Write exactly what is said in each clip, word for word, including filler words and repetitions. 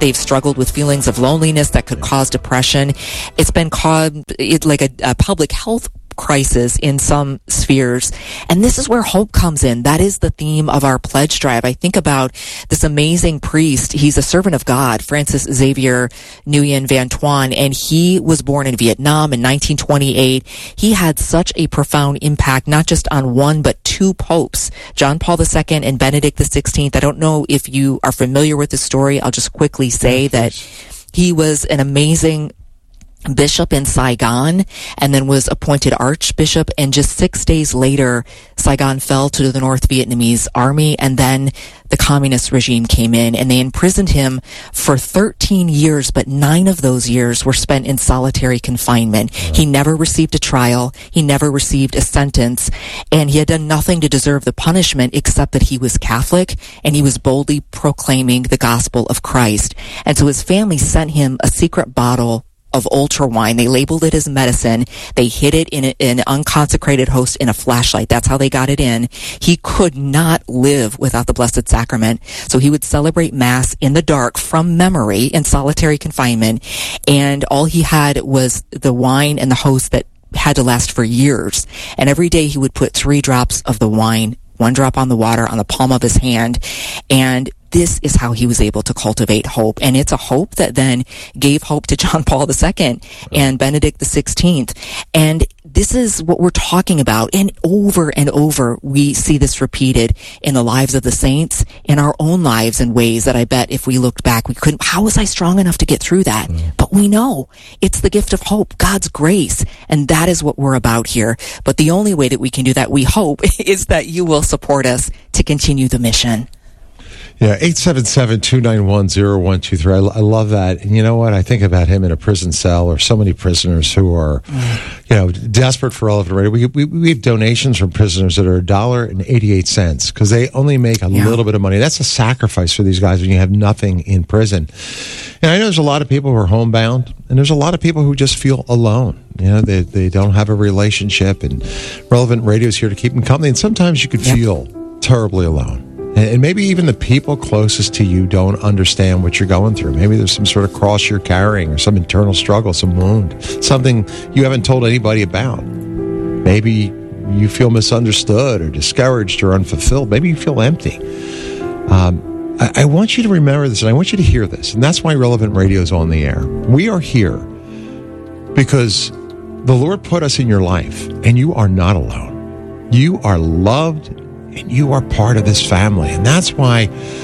They've struggled with feelings of loneliness that could cause depression. It's been called it, like a, a public health crisis in some spheres. And this is where hope comes in. That is the theme of our pledge drive. I think about this amazing priest. He's a servant of God, Francis Xavier Nguyen Van Thuan, and he was born in Vietnam in nineteen twenty-eight. He had such a profound impact, not just on one, but two popes, John Paul the Second and Benedict the Sixteenth. I don't know if you are familiar with the story. I'll just quickly say that he was an amazing bishop in Saigon and then was appointed archbishop, and just six days later Saigon fell to the North Vietnamese army, and then the communist regime came in and they imprisoned him for thirteen years, but nine of those years were spent in solitary confinement. He never received a trial, he never received a sentence, and he had done nothing to deserve the punishment except that he was Catholic and he was boldly proclaiming the gospel of Christ. And so his family sent him a secret bottle of ultra wine. They labeled it as medicine. They hid it in, a, in an unconsecrated host in a flashlight. That's how they got it in. He could not live without the Blessed Sacrament. So he would celebrate Mass in the dark from memory in solitary confinement. And all he had was the wine and the host that had to last for years. And every day he would put three drops of the wine, one drop on the water, on the palm of his hand. And this is how he was able to cultivate hope. And it's a hope that then gave hope to John Paul the Second and Benedict the Sixteenth. And this is what we're talking about. And over and over, we see this repeated in the lives of the saints, in our own lives, in ways that I bet if we looked back, we couldn't, how was I strong enough to get through that? Mm. But we know it's the gift of hope, God's grace. And that is what we're about here. But the only way that we can do that, we hope, is that you will support us to continue the mission. Yeah, eight seven seven, two nine one, zero one two three. I, I love that. And you know what? I think about him in a prison cell, or so many prisoners who are, you know, desperate for Relevant Radio. We, we, we have donations from prisoners that are one dollar and eighty-eight cents because they only make a yeah. little bit of money. That's a sacrifice for these guys when you have nothing in prison. And I know there's a lot of people who are homebound, and there's a lot of people who just feel alone. You know, they, they don't have a relationship, and Relevant Radio is here to keep them company. And sometimes you could yep. feel terribly alone. And maybe even the people closest to you don't understand what you're going through. Maybe there's some sort of cross you're carrying, or some internal struggle, some wound, something you haven't told anybody about. Maybe you feel misunderstood or discouraged or unfulfilled. Maybe you feel empty. Um, I, I want you to remember this, and I want you to hear this. And that's why Relevant Radio is on the air. We are here because the Lord put us in your life, and you are not alone. You are loved, and you are part of this family. And that's why,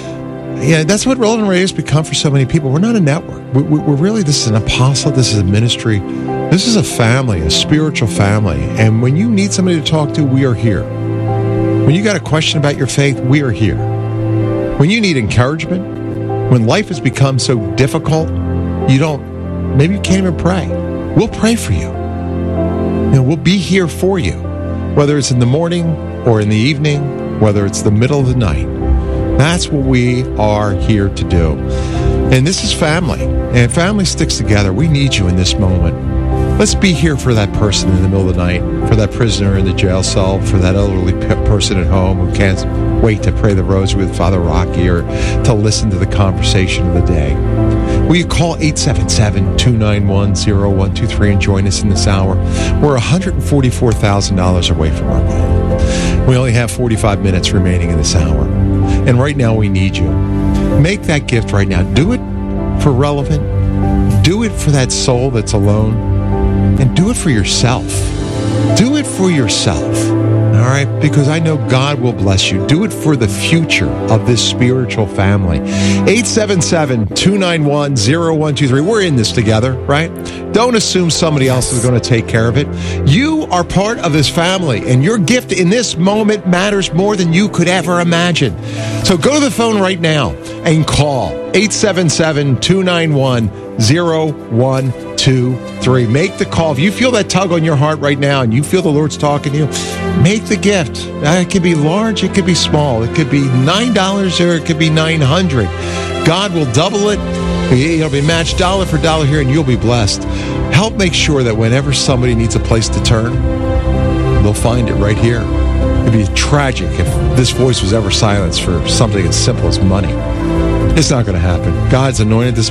yeah, that's what Relevant Radio has become for so many people. We're not a network. We, we, we're really, this is an apostle. This is a ministry. This is a family, a spiritual family. And when you need somebody to talk to, we are here. When you got a question about your faith, we are here. When you need encouragement, when life has become so difficult, you don't, maybe you can't even pray. We'll pray for you. You know, we'll be here for you, whether it's in the morning or in the evening, whether it's the middle of the night. That's what we are here to do. And this is family. And family sticks together. We need you in this moment. Let's be here for that person in the middle of the night, for that prisoner in the jail cell, for that elderly pe- person at home who can't wait to pray the rosary with Father Rocky or to listen to the conversation of the day. Will you call eight seven seven, two nine one, zero one two three and join us in this hour? We're one hundred forty-four thousand dollars away from our goal. We only have forty-five minutes remaining in this hour. And right now we need you. Make that gift right now. Do it for Relevant. Do it for that soul that's alone. And do it for yourself. Do it for yourself. All right? Because I know God will bless you. Do it for the future of this spiritual family. eight seven seven, two nine one, zero one two three. We're in this together, right? Don't assume somebody else is going to take care of it. You are part of this family, and your gift in this moment matters more than you could ever imagine. So go to the phone right now and call eight seven seven, two nine one, zero one two three. Make the call. If you feel that tug on your heart right now and you feel the Lord's talking to you, make the gift. It could be large, it could be small. It could be nine dollars or it could be nine hundred dollars. God will double it. It'll be matched dollar for dollar here, and you'll be blessed. Help make sure that whenever somebody needs a place to turn, they'll find it right here. It'd be tragic if this voice was ever silenced for something as simple as money. It's not going to happen. God's anointed this